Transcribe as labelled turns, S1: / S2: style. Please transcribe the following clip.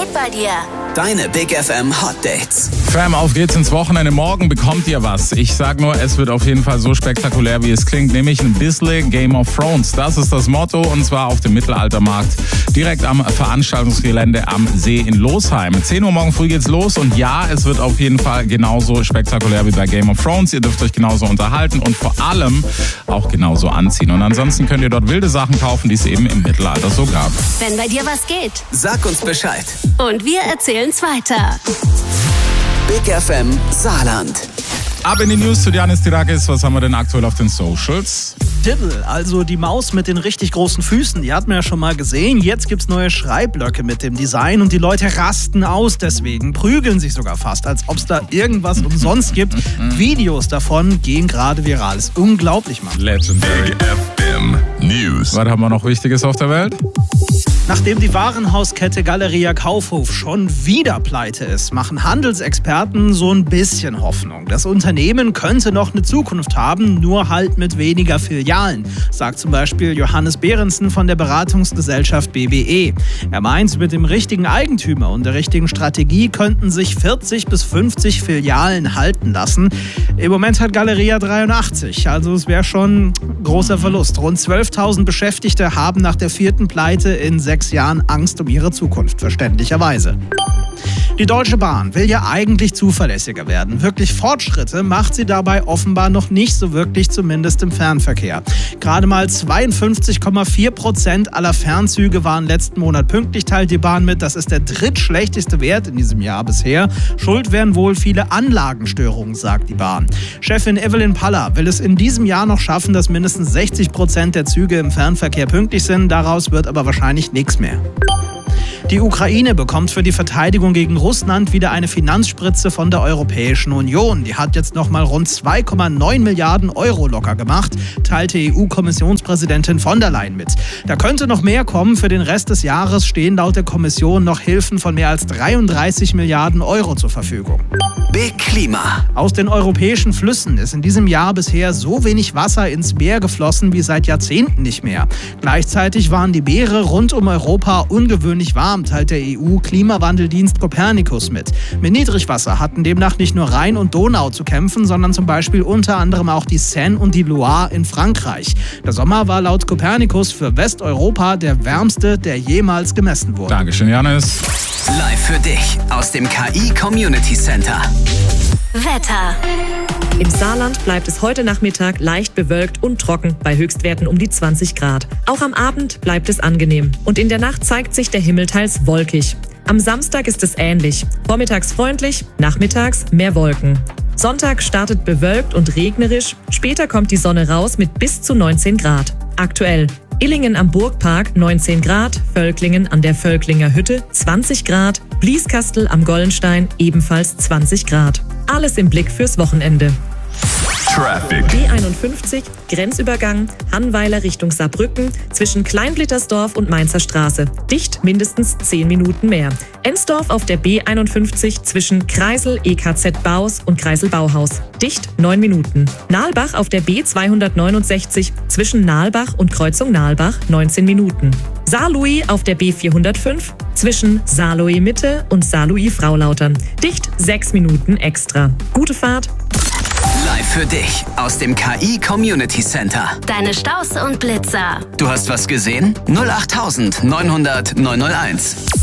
S1: geht bei dir?
S2: Deine Big FM Hot Dates.
S3: Fam, auf geht's ins Wochenende. Morgen bekommt ihr was. Ich sag nur, es wird auf jeden Fall so spektakulär, wie es klingt, nämlich ein bisschen Game of Thrones. Das ist das Motto, und zwar auf dem Mittelaltermarkt, direkt am Veranstaltungsgelände am See in Losheim. 10 Uhr morgen früh geht's los, und ja, es wird auf jeden Fall genauso spektakulär wie bei Game of Thrones. Ihr dürft euch genauso unterhalten und vor allem auch genauso anziehen. Und ansonsten könnt ihr dort wilde Sachen kaufen, die es eben im Mittelalter so gab.
S1: Wenn bei dir was geht.
S2: Sag uns Bescheid.
S1: Und wir erzählen's weiter.
S2: Big FM Saarland.
S3: Ab in die News zu Giannis Tirakis. Was haben wir denn aktuell auf den Socials?
S4: Dibble, also die Maus mit den richtig großen Füßen, die hat man ja schon mal gesehen. Jetzt gibt's neue Schreibblöcke mit dem Design und die Leute rasten aus deswegen, prügeln sich sogar fast, als ob es da irgendwas umsonst gibt. Videos davon gehen gerade viral. Ist unglaublich, Mann.
S3: Legendary.
S5: Big FM News.
S3: Was haben wir noch Wichtiges auf der Welt?
S4: Nachdem die Warenhauskette Galeria Kaufhof schon wieder pleite ist, machen Handelsexperten so ein bisschen Hoffnung. Das Unternehmen könnte noch eine Zukunft haben, nur halt mit weniger Filialen, sagt zum Beispiel Johannes Behrensen von der Beratungsgesellschaft BBE. Er meint, mit dem richtigen Eigentümer und der richtigen Strategie könnten sich 40 bis 50 Filialen halten lassen. Im Moment hat Galeria 83, also es wäre schon ein großer Verlust. Rund 12.000 Beschäftigte haben nach der 4. Pleite in 6 Jahren Angst um ihre Zukunft, verständlicherweise. Die Deutsche Bahn will ja eigentlich zuverlässiger werden. Wirklich Fortschritte macht sie dabei offenbar noch nicht so wirklich, zumindest im Fernverkehr. Gerade mal 52,4% aller Fernzüge waren letzten Monat pünktlich, teilt die Bahn mit. Das ist der drittschlechteste Wert in diesem Jahr bisher. Schuld wären wohl viele Anlagenstörungen, sagt die Bahn. Chefin Evelyn Paller will es in diesem Jahr noch schaffen, dass mindestens 60% der Züge im Fernverkehr pünktlich sind. Daraus wird aber wahrscheinlich nichts mehr. Die Ukraine bekommt für die Verteidigung gegen Russland wieder eine Finanzspritze von der Europäischen Union. Die hat jetzt nochmal rund 2,9 Milliarden Euro locker gemacht, teilte EU-Kommissionspräsidentin von der Leyen mit. Da könnte noch mehr kommen. Für den Rest des Jahres stehen laut der Kommission noch Hilfen von mehr als 33 Milliarden Euro zur Verfügung.
S2: Big Klima.
S4: Aus den europäischen Flüssen ist in diesem Jahr bisher so wenig Wasser ins Meer geflossen wie seit Jahrzehnten nicht mehr. Gleichzeitig waren die Meere rund um Europa ungewöhnlich warm, teilt der EU-Klimawandeldienst Copernicus mit. Mit Niedrigwasser hatten demnach nicht nur Rhein und Donau zu kämpfen, sondern zum Beispiel unter anderem auch die Seine und die Loire in Frankreich. Der Sommer war laut Copernicus für Westeuropa der wärmste, der jemals gemessen wurde.
S3: Dankeschön, Janis.
S2: Live für dich aus dem KI Community Center.
S1: Wetter.
S6: Im Saarland bleibt es heute Nachmittag leicht bewölkt und trocken bei Höchstwerten um die 20 Grad. Auch am Abend bleibt es angenehm und in der Nacht zeigt sich der Himmel teils wolkig. Am Samstag ist es ähnlich. Vormittags freundlich, nachmittags mehr Wolken. Sonntag startet bewölkt und regnerisch, später kommt die Sonne raus mit bis zu 19 Grad. Aktuell: Illingen am Burgpark 19 Grad, Völklingen an der Völklinger Hütte 20 Grad, Blieskastel am Gollenstein ebenfalls 20 Grad. Alles im Blick fürs Wochenende.
S5: Traffic.
S6: B51, Grenzübergang, Hannweiler Richtung Saarbrücken, zwischen Kleinblittersdorf und Mainzer Straße. Dicht mindestens 10 Minuten mehr. Ensdorf auf der B51 zwischen Kreisel EKZ Baus und Kreisel Bauhaus. Dicht 9 Minuten. Nahlbach auf der B269 zwischen Nahlbach und Kreuzung Nahlbach 19 Minuten. Saarlouis auf der B405 zwischen Saarlouis Mitte und Saarlouis Fraulautern. Dicht 6 Minuten extra. Gute Fahrt.
S2: Live für dich aus dem KI Community Center.
S1: Deine Staus und Blitzer.
S2: Du hast was gesehen? 08900 901.